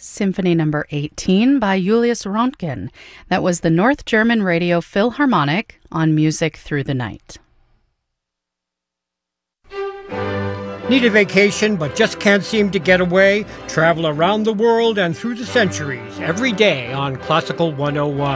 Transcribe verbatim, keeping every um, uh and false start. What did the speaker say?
Symphony Number eighteen by Julius Röntgen. That was the North German Radio Philharmonic on Music Through the Night. Need a vacation but just can't seem to get away? Travel around the world and through the centuries every day on Classical one oh one.